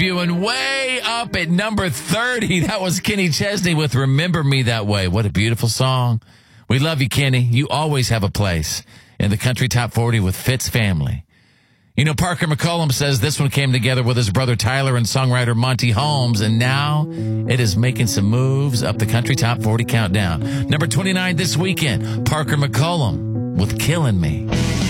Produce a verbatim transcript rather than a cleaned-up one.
debuting way up at number thirty. That was Kenny Chesney with Remember Me That Way. What a beautiful song. We love you, Kenny. You always have a place in the Country Top forty with Fitz Family. You know, Parker McCollum says this one came together with his brother Tyler and songwriter Monty Holmes, and now it is making some moves up the Country Top forty countdown. Number twenty-nine this weekend, Parker McCollum with Killing Me.